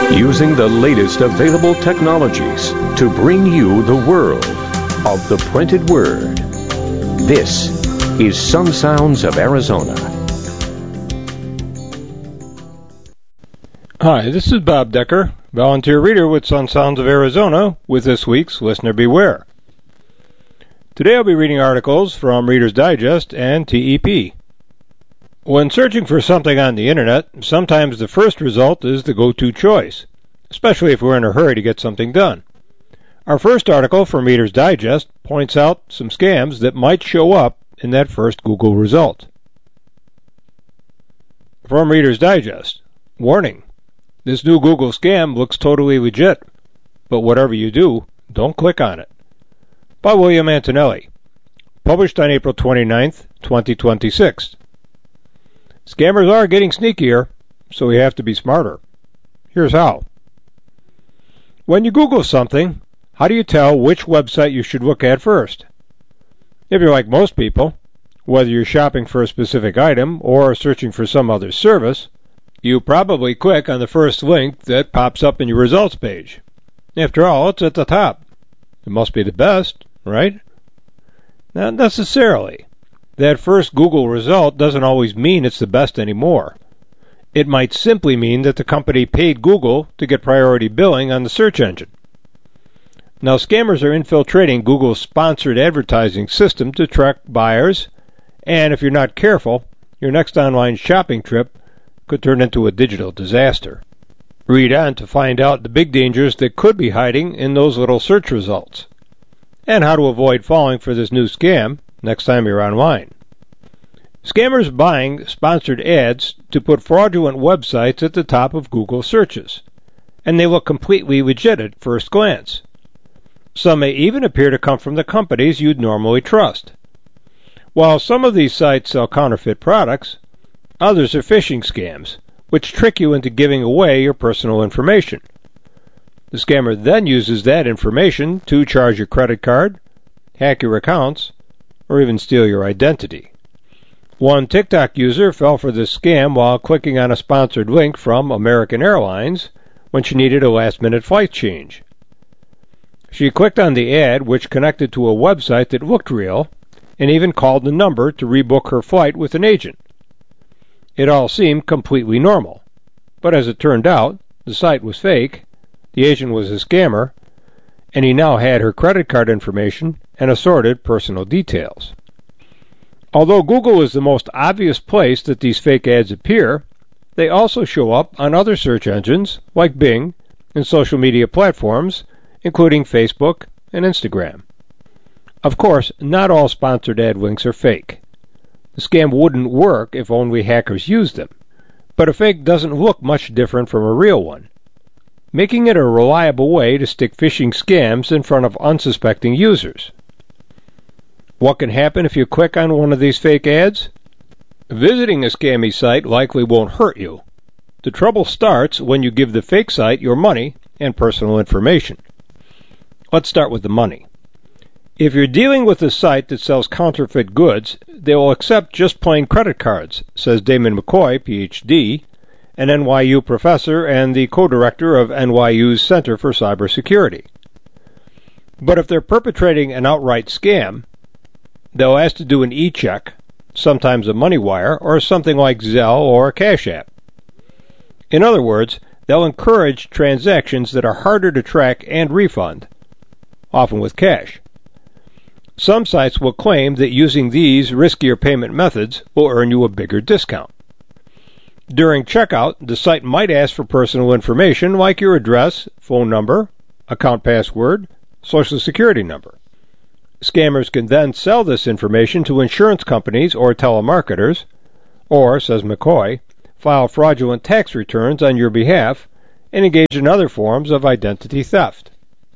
using the latest available technologies to bring you the world of the printed word. This is Sun Sounds of Arizona. Hi, this is Bob Decker, volunteer reader with Sun Sounds of Arizona, with this week's Listener Beware. Today I'll be reading articles from Reader's Digest and TEP. When searching for something on the internet, sometimes the first result is the go-to choice, especially if we're in a hurry to get something done. Our first article from Reader's Digest points out some scams that might show up in that first Google result. From Reader's Digest, warning, this new Google scam looks totally legit, but whatever you do, don't click on it. By William Antonelli, published on April 29th, 2026. Scammers are getting sneakier, so we have to be smarter. Here's how. When you Google something, how do you tell which website you should look at first? If you're like most people, whether you're shopping for a specific item or searching for some other service, you probably click on the first link that pops up in your results page. After all, it's at the top. It must be the best, right? Not necessarily. That first Google result doesn't always mean it's the best anymore. It might simply mean that the company paid Google to get priority billing on the search engine. Now, scammers are infiltrating Google's sponsored advertising system to track buyers, and if you're not careful, your next online shopping trip could turn into a digital disaster. Read on to find out the big dangers that could be hiding in those little search results, and how to avoid falling for this new scam next time you're online. Scammers buying sponsored ads to put fraudulent websites at the top of Google searches, and they look completely legit at first glance. Some may even appear to come from the companies you'd normally trust. While some of these sites sell counterfeit products, others are phishing scams, which trick you into giving away your personal information. The scammer then uses that information to charge your credit card, hack your accounts, or even steal your identity. One TikTok user fell for this scam while clicking on a sponsored link from American Airlines when she needed a last-minute flight change. She clicked on the ad, which connected to a website that looked real, and even called the number to rebook her flight with an agent. It all seemed completely normal, but as it turned out, the site was fake, the agent was a scammer, and he now had her credit card information and assorted personal details. Although Google is the most obvious place that these fake ads appear, they also show up on other search engines like Bing and social media platforms, including Facebook and Instagram. Of course, not all sponsored ad links are fake. The scam wouldn't work if only hackers used them, but a fake doesn't look much different from a real one, making it a reliable way to stick phishing scams in front of unsuspecting users. What can happen if you click on one of these fake ads? Visiting a scammy site likely won't hurt you. The trouble starts when you give the fake site your money and personal information. Let's start with the money. If you're dealing with a site that sells counterfeit goods, they will accept just plain credit cards, says Damon McCoy, Ph.D., an NYU professor and the co-director of NYU's Center for Cybersecurity. But if they're perpetrating an outright scam, they'll ask to do an e-check, sometimes a money wire, or something like Zelle or Cash App. In other words, they'll encourage transactions that are harder to track and refund, often with cash. Some sites will claim that using these riskier payment methods will earn you a bigger discount. During checkout, the site might ask for personal information like your address, phone number, account password, social security number. Scammers can then sell this information to insurance companies or telemarketers, or, says McCoy, file fraudulent tax returns on your behalf and engage in other forms of identity theft.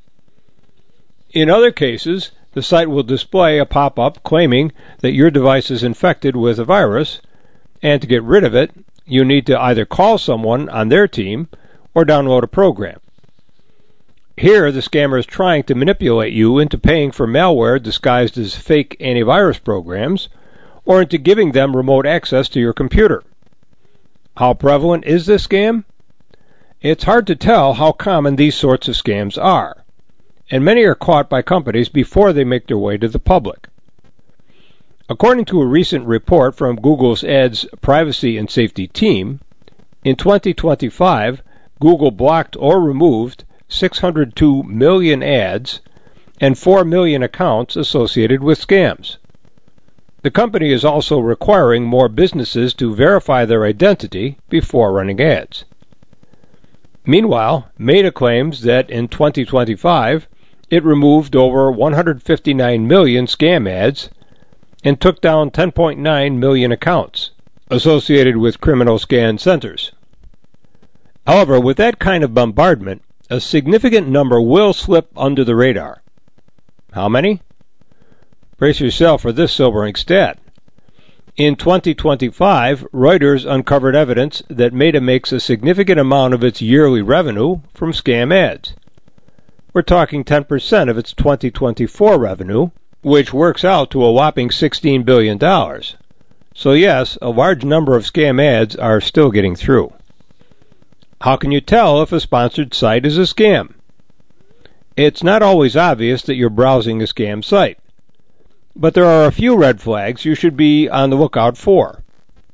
In other cases, the site will display a pop-up claiming that your device is infected with a virus, and to get rid of it, you need to either call someone on their team or download a program. Here, the scammer is trying to manipulate you into paying for malware disguised as fake antivirus programs, or into giving them remote access to your computer. How prevalent is this scam? It's hard to tell how common these sorts of scams are, and many are caught by companies before they make their way to the public. According to a recent report from Google's Ads Privacy and Safety Team, in 2025, Google blocked or removed 602 million ads and 4 million accounts associated with scams. The company is also requiring more businesses to verify their identity before running ads. Meanwhile, Meta claims that in 2025, it removed over 159 million scam ads and took down 10.9 million accounts associated with criminal scan centers. However, with that kind of bombardment, a significant number will slip under the radar. How many? Brace yourself for this sobering stat. In 2025, Reuters uncovered evidence that Meta makes a significant amount of its yearly revenue from scam ads. We're talking 10% of its 2024 revenue, which works out to a whopping $16 billion. So yes, a large number of scam ads are still getting through. How can you tell if a sponsored site is a scam? It's not always obvious that you're browsing a scam site, but there are a few red flags you should be on the lookout for.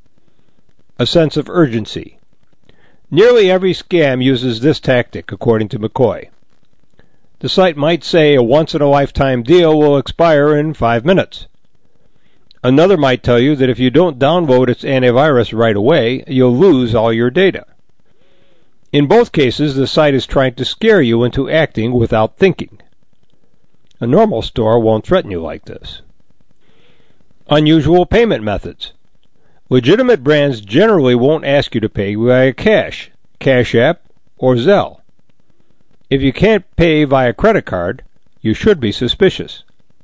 A sense of urgency. Nearly every scam uses this tactic, according to McCoy. The site might say a once-in-a-lifetime deal will expire in 5 minutes. Another might tell you that if you don't download its antivirus right away, you'll lose all your data. In both cases, the site is trying to scare you into acting without thinking. A normal store won't threaten you like this. Unusual payment methods. Legitimate brands generally won't ask you to pay via cash, Cash App, or Zelle. If you can't pay via credit card, you should be suspicious.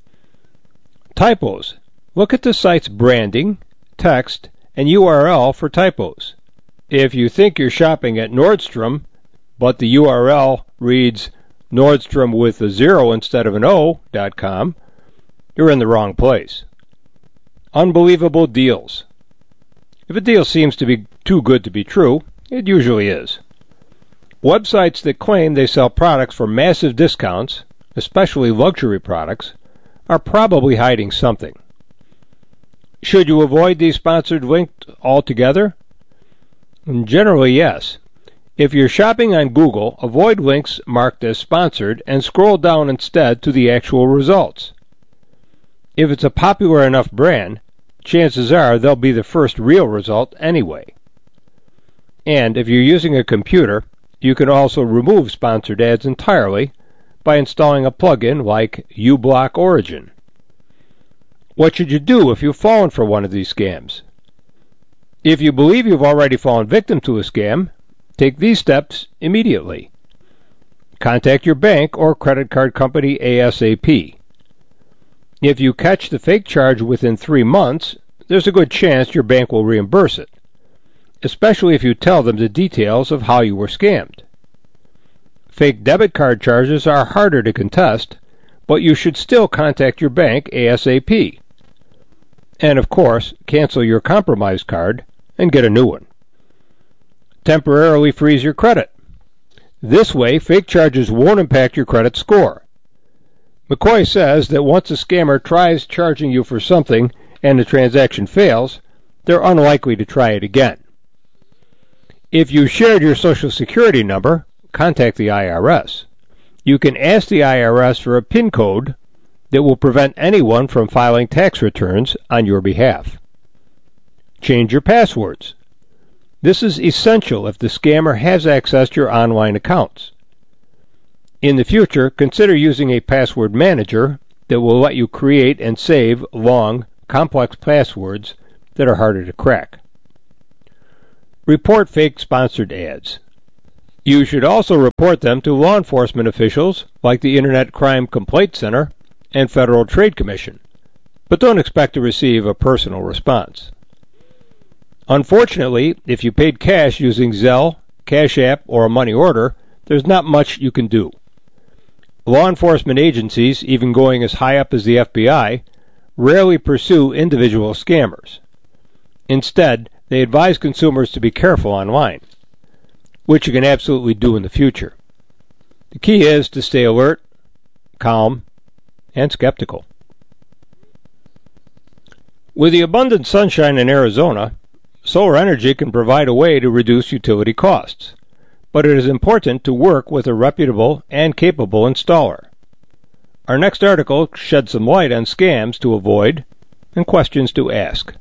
Typos. Look at the site's branding, text, and URL for typos. If you think you're shopping at Nordstrom, but the URL reads Nordstrom with a 0 instead of an O.com, you're in the wrong place. Unbelievable deals. If a deal seems to be too good to be true, it usually is. Websites that claim they sell products for massive discounts, especially luxury products, are probably hiding something. Should you avoid these sponsored links altogether? Generally, yes. If you're shopping on Google, avoid links marked as sponsored and scroll down instead to the actual results. If it's a popular enough brand, chances are they'll be the first real result anyway. And if you're using a computer, you can also remove sponsored ads entirely by installing a plugin like uBlock Origin. What should you do if you've fallen for one of these scams? If you believe you've already fallen victim to a scam, take these steps immediately. Contact your bank or credit card company ASAP. If you catch the fake charge within 3 months, there's a good chance your bank will reimburse it, especially if you tell them the details of how you were scammed. Fake debit card charges are harder to contest, but you should still contact your bank ASAP. And of course, cancel your compromised card and get a new one. Temporarily freeze your credit. This way, fake charges won't impact your credit score. McCoy says that once a scammer tries charging you for something and the transaction fails, they're unlikely to try it again. If you shared your Social Security number, contact the IRS. You can ask the IRS for a PIN code that will prevent anyone from filing tax returns on your behalf. Change your passwords. This is essential if the scammer has accessed your online accounts. In the future, consider using a password manager that will let you create and save long, complex passwords that are harder to crack. Report fake sponsored ads. You should also report them to law enforcement officials like the Internet Crime Complaint Center and Federal Trade Commission, but don't expect to receive a personal response. Unfortunately, if you paid cash using Zelle, Cash App, or a money order, there's not much you can do. Law enforcement agencies, even going as high up as the FBI, rarely pursue individual scammers. Instead, they advise consumers to be careful online. which you can absolutely do in the future. The key is to stay alert, calm, and skeptical. With the abundant sunshine in Arizona, solar energy can provide a way to reduce utility costs, but it is important to work with a reputable and capable installer. Our next article sheds some light on scams to avoid and questions to ask.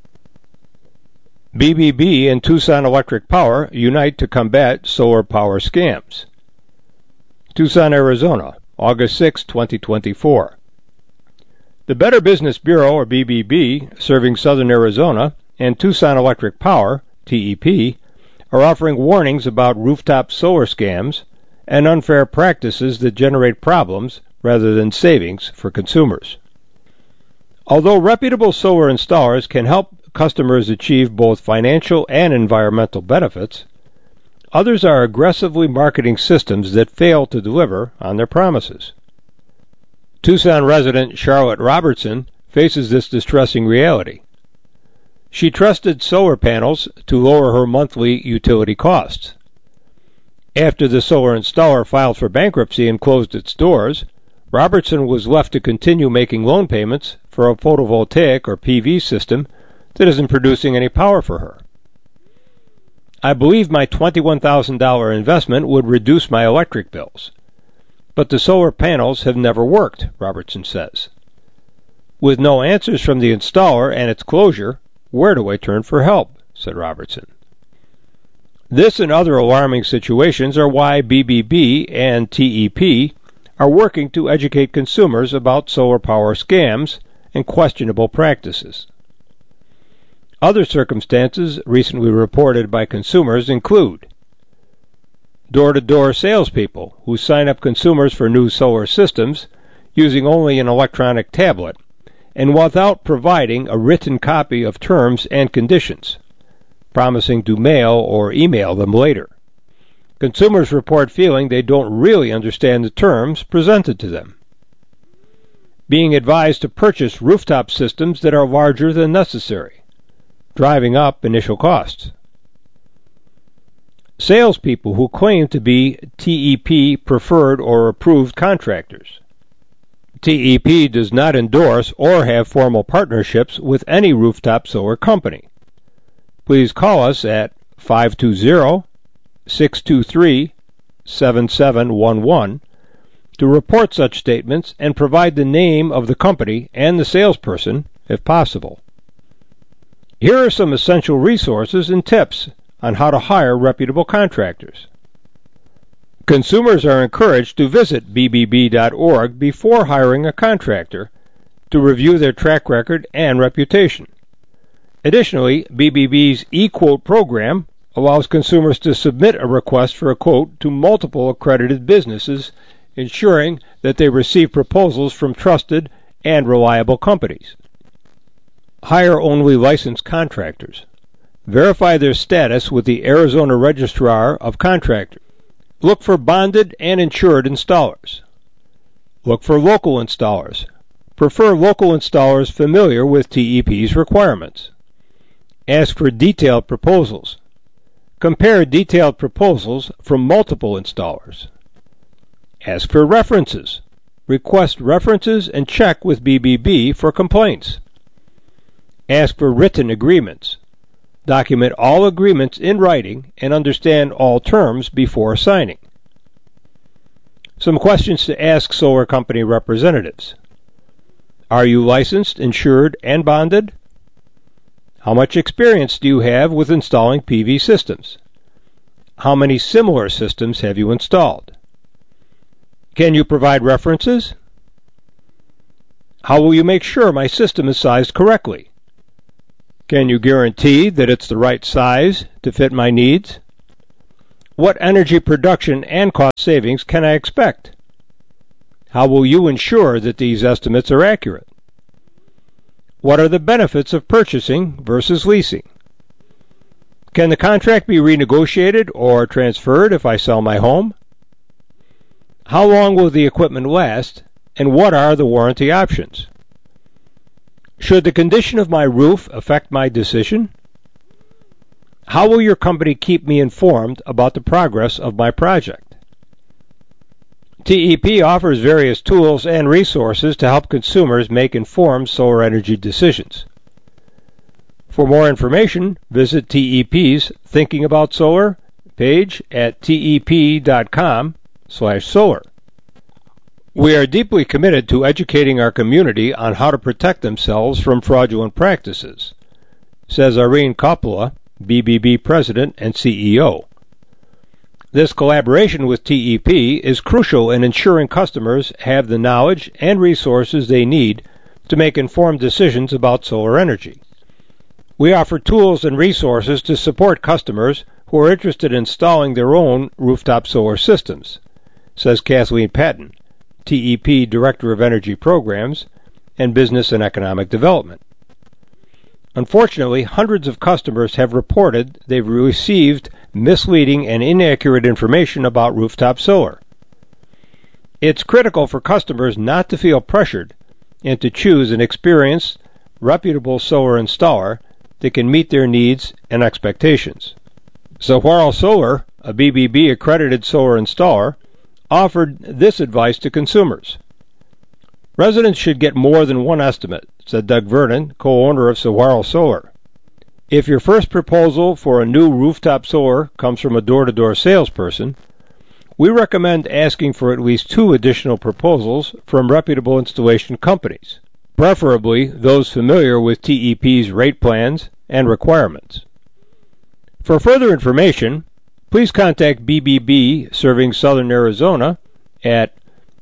BBB and Tucson Electric Power unite to combat solar power scams. Tucson, Arizona, August 6, 2024. The Better Business Bureau, or BBB, serving southern Arizona, and Tucson Electric Power, TEP, are offering warnings about rooftop solar scams and unfair practices that generate problems rather than savings for consumers. Although reputable solar installers can help customers achieve both financial and environmental benefits, others are aggressively marketing systems that fail to deliver on their promises. Tucson resident Charlotte Robertson faces this distressing reality. She trusted solar panels to lower her monthly utility costs. After the solar installer filed for bankruptcy and closed its doors, Robertson was left to continue making loan payments for a photovoltaic or PV system that isn't producing any power for her. I believe my $21,000 investment would reduce my electric bills, but the solar panels have never worked, Robertson says. With no answers from the installer and its closure, where do I turn for help? Said Robertson. This and other alarming situations are why BBB and TEP are working to educate consumers about solar power scams and questionable practices. Other circumstances recently reported by consumers include door-to-door salespeople who sign up consumers for new solar systems using only an electronic tablet and without providing a written copy of terms and conditions, promising to mail or email them later. Consumers report feeling they don't really understand the terms presented to them. Being advised to purchase rooftop systems that are larger than necessary, driving up initial costs. Salespeople who claim to be TEP preferred or approved contractors. TEP does not endorse or have formal partnerships with any rooftop solar company. Please call us at 520-623-7711 to report such statements and provide the name of the company and the salesperson if possible. Here are some essential resources and tips on how to hire reputable contractors. Consumers are encouraged to visit bbb.org before hiring a contractor to review their track record and reputation. Additionally, BBB's eQuote program allows consumers to submit a request for a quote to multiple accredited businesses, ensuring that they receive proposals from trusted and reliable companies. Hire only licensed contractors. Verify their status with the Arizona Registrar of Contractors. Look for bonded and insured installers. Look for local installers. Prefer local installers familiar with TEP's requirements. Ask for detailed proposals. Compare detailed proposals from multiple installers. Ask for references. Request references and check with BBB for complaints. Ask for written agreements. Document all agreements in writing and understand all terms before signing. Some questions to ask solar company representatives. Are you licensed, insured, and bonded? How much experience do you have with installing PV systems? How many similar systems have you installed? Can you provide references? How will you make sure my system is sized correctly? Can you guarantee that it's the right size to fit my needs? What energy production and cost savings can I expect? How will you ensure that these estimates are accurate? What are the benefits of purchasing versus leasing? Can the contract be renegotiated or transferred if I sell my home? How long will the equipment last, and what are the warranty options? Should the condition of my roof affect my decision? How will your company keep me informed about the progress of my project? TEP offers various tools and resources to help consumers make informed solar energy decisions. For more information, visit TEP's Thinking About Solar page at tep.com/solar. We are deeply committed to educating our community on how to protect themselves from fraudulent practices, says Irene Coppola, BBB President and CEO. This collaboration with TEP is crucial in ensuring customers have the knowledge and resources they need to make informed decisions about solar energy. We offer tools and resources to support customers who are interested in installing their own rooftop solar systems, says Kathleen Patton, TEP Director of Energy Programs and Business and Economic Development. Unfortunately, hundreds of customers have reported they've received misleading and inaccurate information about rooftop solar. It's critical for customers not to feel pressured and to choose an experienced, reputable solar installer that can meet their needs and expectations. Saguaro Solar, a BBB accredited solar installer, offered this advice to consumers. Residents should get more than one estimate, said Doug Vernon, co-owner of Saguaro Solar. If your first proposal for a new rooftop solar comes from a door-to-door salesperson, we recommend asking for at least 2 additional proposals from reputable installation companies, preferably those familiar with TEP's rate plans and requirements. For further information, please contact BBB serving Southern Arizona at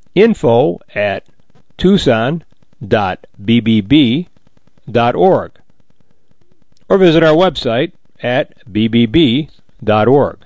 info@tucson.bbb.org or visit our website at bbb.org.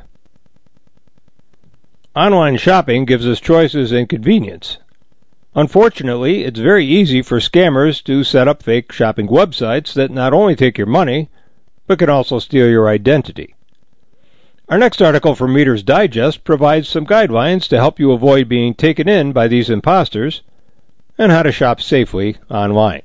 Online shopping gives us choices and convenience. Unfortunately, it's very easy for scammers to set up fake shopping websites that not only take your money, but can also steal your identity. Our next article from Reader's Digest provides some guidelines to help you avoid being taken in by these imposters and how to shop safely online.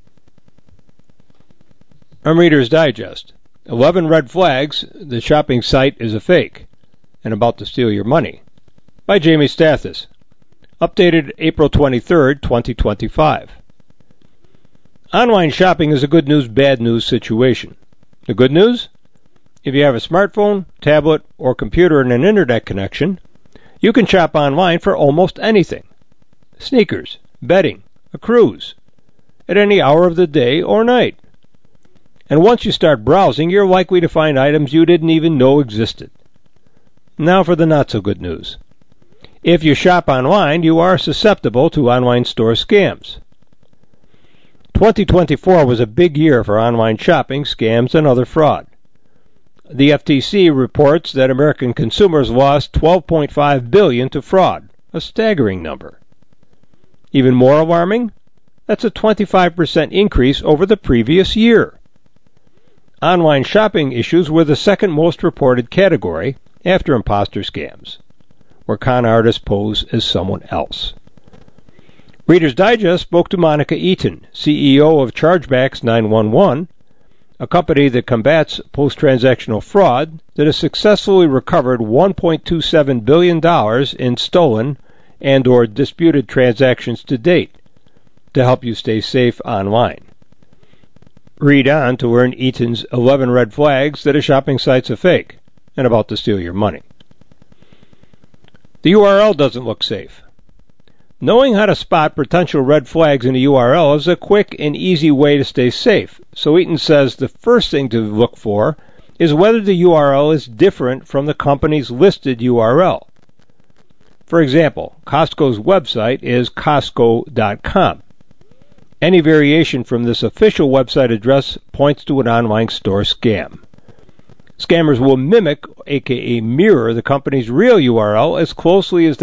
From Reader's Digest, 11 Red Flags the shopping site is a fake and about to steal your money, by Jamie Stathis. Updated April 23, 2025. Online shopping is a good news, bad news situation. The good news? If you have a smartphone, tablet, or computer and an internet connection, you can shop online for almost anything. Sneakers, bedding, a cruise, at any hour of the day or night. And once you start browsing, you're likely to find items you didn't even know existed. Now for the not-so-good news. If you shop online, you are susceptible to online store scams. 2024 was a big year for online shopping, scams, and other fraud. The FTC reports that American consumers lost $12.5 billion to fraud, a staggering number. Even more alarming, that's a 25% increase over the previous year. Online shopping issues were the second most reported category after imposter scams, where con artists pose as someone else. Reader's Digest spoke to Monica Eaton, CEO of Chargebacks 911, a company that combats post-transactional fraud that has successfully recovered $1.27 billion in stolen and or disputed transactions to date to help you stay safe online. Read on to learn Eaton's 11 red flags that a shopping site's a fake and about to steal your money. The URL doesn't look safe. Knowing how to spot potential red flags in a URL is a quick and easy way to stay safe. So Eaton says the first thing to look for is whether the URL is different from the company's listed URL. For example, Costco's website is Costco.com. Any variation from this official website address points to an online store scam. Scammers will mimic, aka mirror, the company's real URL as closely as